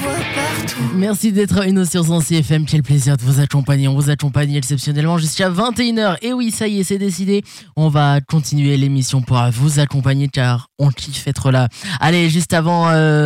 Merci d'être avec nous sur son CFM. Quel plaisir de vous accompagner. On vous accompagne exceptionnellement jusqu'à 21h. Et oui, ça y est, c'est décidé. On va continuer l'émission pour vous accompagner car on kiffe être là. Allez, juste avant